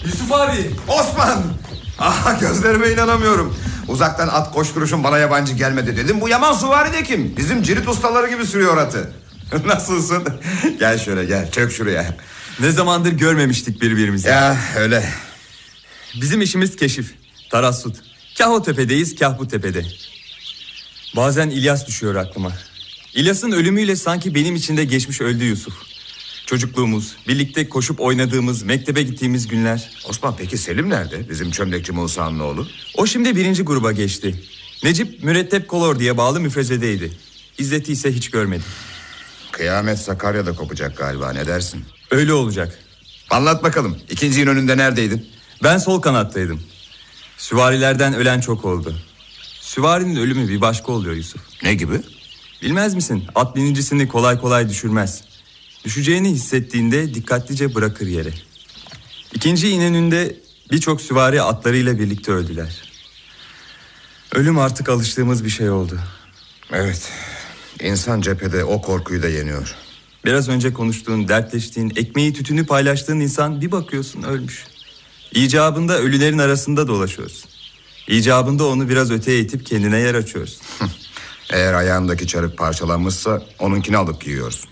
Yusuf abi. Osman. Aha, gözlerime inanamıyorum. Uzaktan at koşturuşun bana yabancı gelmedi dedim. Bu Yaman Süvari de kim? Bizim cirit ustaları gibi sürüyor atı. Nasılsın? Gel şöyle, gel çök şuraya. Ne zamandır görmemiştik birbirimizi. Ya öyle. Bizim işimiz keşif, tarassut. Kah o tepedeyiz, kah bu tepede. Bazen İlyas düşüyor aklıma. İlyas'ın ölümüyle sanki benim içinde geçmiş öldü Yusuf. Çocukluğumuz, birlikte koşup oynadığımız, mektebe gittiğimiz günler. Osman, peki Selim nerede? Bizim çömlekçi Musa'nın oğlu. O şimdi 1. gruba geçti. Necip Mürettep Kolor diye bağlı müfrezedeydi. İzzet'i ise hiç görmedim. Kıyamet Sakarya'da kopacak galiba, ne dersin? Öyle olacak. Anlat bakalım, 2. İnönü'nde neredeydin? Ben sol kanattaydım. Süvarilerden ölen çok oldu. Süvarinin ölümü bir başka oluyor Yusuf. Ne gibi? Bilmez misin? At binicisini kolay kolay düşürmez. Düşeceğini hissettiğinde dikkatlice bırakır yere. 2. İnönü'nde birçok süvari atlarıyla birlikte öldüler. Ölüm artık alıştığımız bir şey oldu. Evet, insan cephede o korkuyu da yeniyor. Biraz önce konuştuğun, dertleştiğin, ekmeği tütünü paylaştığın insan bir bakıyorsun ölmüş. İcabında ölülerin arasında dolaşıyorsun. İcabında onu biraz öteye itip kendine yer açıyorsun. Eğer ayağındaki çarık parçalanmışsa onunkini alıp giyiyorsun.